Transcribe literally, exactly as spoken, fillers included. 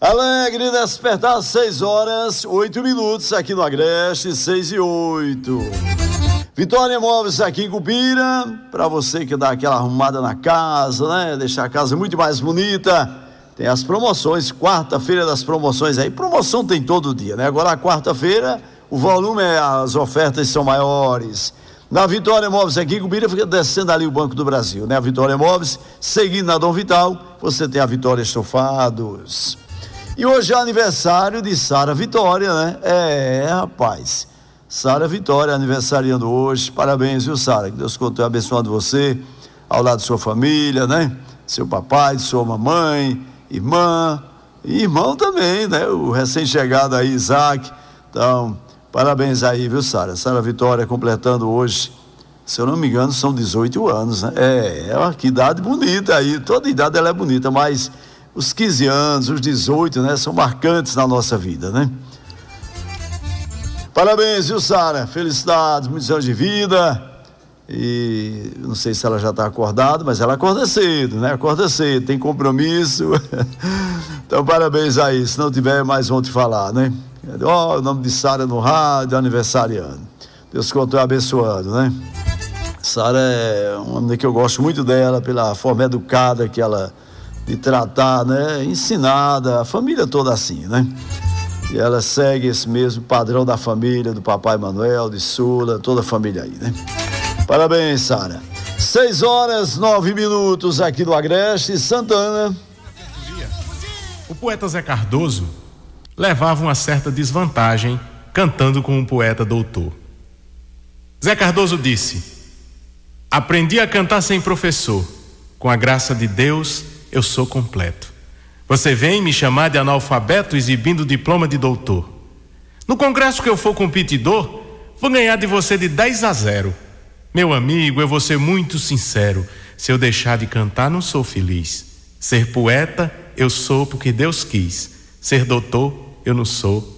Alegre despertar, seis horas, oito minutos aqui no Agreste, seis e oito. Vitória Imóveis aqui em Cupira, para você que dá aquela arrumada na casa, né? Deixar a casa muito mais bonita. Tem as promoções, quarta-feira das promoções aí. Promoção tem todo dia, né? Agora a quarta-feira, o volume, as ofertas são maiores. Na Vitória Imóveis aqui em Cupira, fica descendo ali o Banco do Brasil, né? A Vitória Imóveis, seguindo na Dom Vital, você tem a Vitória Estofados. E hoje é aniversário de Sara Vitória, né? É, rapaz. Sara Vitória aniversariando hoje. Parabéns, viu, Sara? Que Deus continue abençoando você, ao lado de sua família, né? Seu papai, de sua mamãe, irmã, e irmão também, né? O recém-chegado aí, Isaac. Então, parabéns aí, viu, Sara? Sara Vitória completando hoje, se eu não me engano, são dezoito anos, né? É, é uma que idade bonita aí. Toda idade ela é bonita, mas os quinze anos, os dezoito, né? São marcantes na nossa vida, né? Parabéns, viu, Sara? Felicidades, muitos anos de vida. E não sei se ela já está acordada, mas ela acorda cedo, né? Acorda cedo, tem compromisso. Então, parabéns aí. Se não tiver, mais vão te falar, né? Ó, oh, o nome de Sara no rádio, aniversariando. Deus continue abençoando, né? Sara é uma menina que eu gosto muito dela, pela forma educada que ela de tratar, né? Ensinada, a família toda assim, né? E ela segue esse mesmo padrão da família, do papai Manuel, de Sula, toda a família aí, né? Parabéns, Sara. Seis horas, nove minutos aqui do Agreste, Santana. O poeta Zé Cardoso levava uma certa desvantagem cantando com um poeta doutor. Zé Cardoso disse: aprendi a cantar sem professor, com a graça de Deus eu sou completo. Você vem me chamar de analfabeto exibindo o diploma de doutor. No congresso que eu for competidor, vou ganhar de você de dez a zero. Meu amigo, eu vou ser muito sincero. Se eu deixar de cantar, não sou feliz. Ser poeta, eu sou porque Deus quis. Ser doutor, eu não sou